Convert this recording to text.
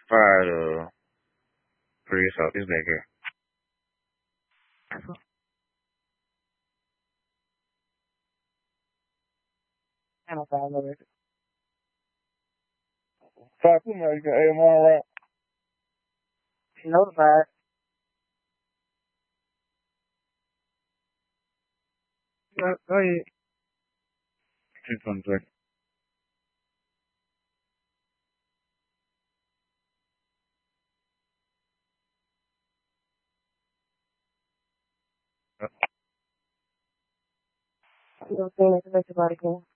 Fire the Prius out this back here. I'm a fire over it. Fire, put me out, you got AMR right? Notified. Go ahead. 223. You don't see anything about it again.